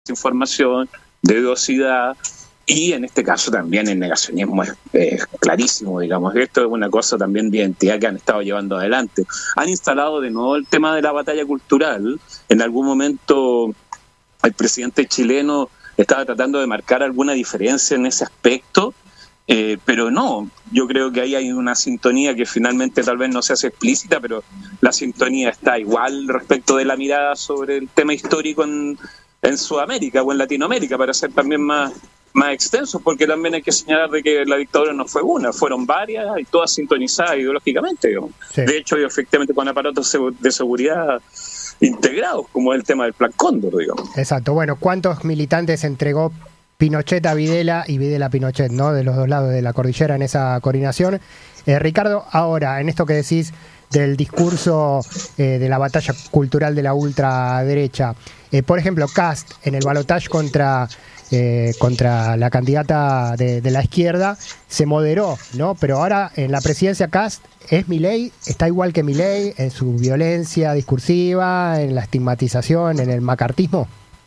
desinformación, de velocidad, y en este caso también el negacionismo es clarísimo, digamos. Esto es una cosa también de identidad que han estado llevando adelante. Han instalado de nuevo el tema de la batalla cultural. En algún momento el presidente chileno estaba tratando de marcar alguna diferencia en ese aspecto, pero no, yo creo que ahí hay una sintonía que finalmente tal vez no se hace explícita, pero la sintonía está igual respecto de la mirada sobre el tema histórico en Sudamérica o en Latinoamérica, para ser también más extenso, porque también hay que señalar de que la dictadura no fue una, fueron varias y todas sintonizadas ideológicamente, digamos. Sí. De hecho, efectivamente con aparatos de seguridad integrados, como es el tema del Plan Cóndor, digamos. Exacto. Bueno, ¿cuántos militantes entregó Pinochet a Videla y Videla a Pinochet, ¿no? De los dos lados de la cordillera en esa coordinación. Ricardo, ahora, en esto que decís del discurso de la batalla cultural de la ultraderecha, por ejemplo, Kast en el balotaje contra la candidata de la izquierda se moderó, ¿no? Pero ahora en la presidencia Kast es Milei, está igual que Milei en su violencia discursiva, en la estigmatización, en el macartismo.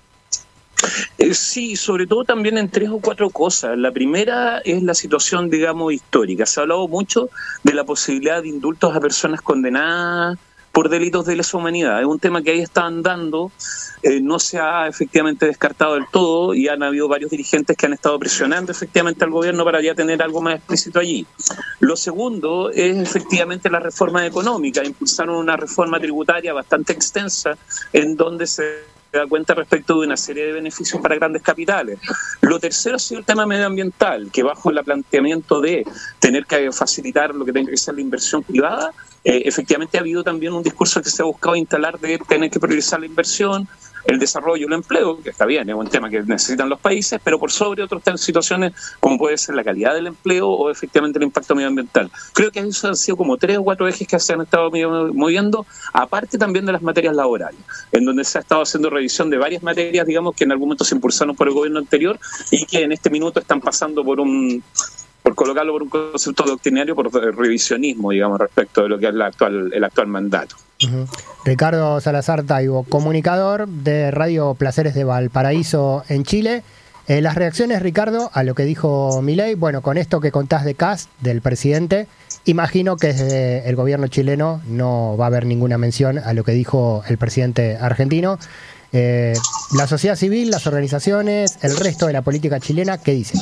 Sí, sobre todo también en 3 o 4 cosas. La primera es la situación, digamos, histórica. Se ha hablado mucho de la posibilidad de indultos a personas condenadas por delitos de lesa humanidad. Es un tema que ahí está andando, no se ha efectivamente descartado del todo y han habido varios dirigentes que han estado presionando efectivamente al gobierno para ya tener algo más explícito allí. Lo segundo es efectivamente la reforma económica. Impulsaron una reforma tributaria bastante extensa en donde se da cuenta respecto de una serie de beneficios para grandes capitales. Lo tercero ha sido el tema medioambiental, que bajo el planteamiento de tener que facilitar lo que tenga que ser la inversión privada, efectivamente ha habido también un discurso que se ha buscado instalar de tener que priorizar la inversión, el desarrollo, el empleo, que está bien, es un tema que necesitan los países, pero por sobre otras situaciones como puede ser la calidad del empleo o efectivamente el impacto medioambiental. Creo que esos han sido como 3 o 4 ejes que se han estado moviendo, aparte también de las materias laborales, en donde se ha estado haciendo revisión de varias materias, digamos, que en algún momento se impulsaron por el gobierno anterior y que en este minuto están pasando por colocarlo por un concepto doctrinario, por revisionismo, digamos, respecto de lo que es el actual mandato. Uh-huh. Ricardo Salazar Taibo, comunicador de Radio Placeres de Valparaíso en Chile. Las reacciones, Ricardo, a lo que dijo Milei, bueno, con esto que contás de Kast, del presidente, imagino que desde el gobierno chileno no va a haber ninguna mención a lo que dijo el presidente argentino. La sociedad civil, las organizaciones, el resto de la política chilena, ¿qué dicen?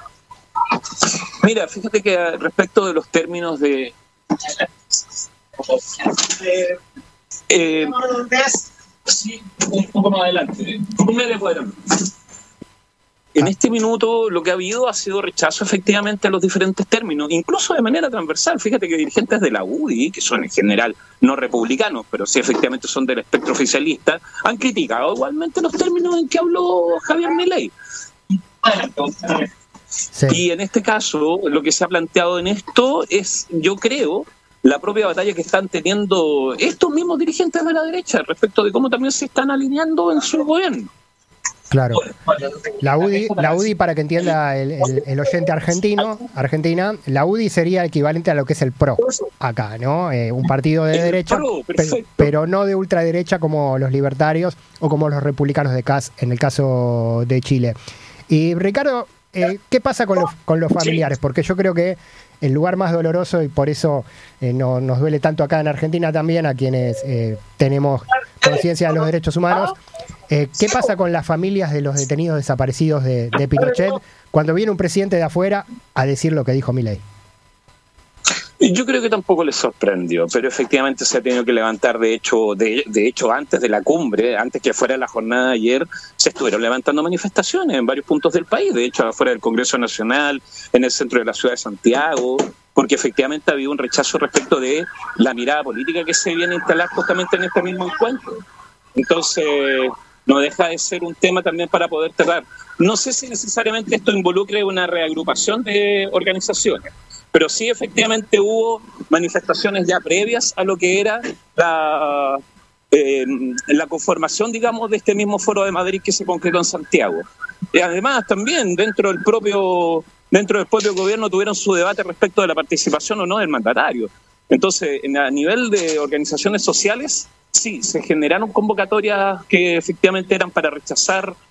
Mira, fíjate que respecto de los términos de... sí, un poco más adelante. En este minuto lo que ha habido ha sido rechazo efectivamente a los diferentes términos, incluso de manera transversal. Fíjate que dirigentes de la UDI, que son en general no republicanos, pero sí efectivamente son del espectro oficialista, han criticado igualmente los términos en que habló Javier Milei. Sí. Y en este caso, lo que se ha planteado en esto es, yo creo, la propia batalla que están teniendo estos mismos dirigentes de la derecha respecto de cómo también se están alineando en su gobierno. Claro. La UDI, para que entienda el oyente Argentina, la UDI sería equivalente a lo que es el PRO acá, ¿no? Un partido de derecha, pero no de ultraderecha como los libertarios o como los republicanos de Kast en el caso de Chile. Y Ricardo, ¿qué pasa con los familiares? Porque yo creo que el lugar más doloroso, y por eso nos duele tanto acá en Argentina también, a quienes tenemos conciencia de los derechos humanos, ¿qué pasa con las familias de los detenidos desaparecidos de Pinochet cuando viene un presidente de afuera a decir lo que dijo Milei? Yo creo que tampoco les sorprendió, pero efectivamente se ha tenido que levantar, de hecho antes de la cumbre, antes que fuera la jornada de ayer, se estuvieron levantando manifestaciones en varios puntos del país, de hecho afuera del Congreso Nacional, en el centro de la ciudad de Santiago, porque efectivamente ha habido un rechazo respecto de la mirada política que se viene a instalar justamente en este mismo encuentro. Entonces, no deja de ser un tema también para poder tratar. No sé si necesariamente esto involucre una reagrupación de organizaciones, pero sí efectivamente hubo manifestaciones ya previas a lo que era la conformación, digamos, de este mismo Foro de Madrid que se concretó en Santiago. Y además también dentro del propio gobierno tuvieron su debate respecto de la participación o no del mandatario. Entonces, a nivel de organizaciones sociales, sí, se generaron convocatorias que efectivamente eran para rechazar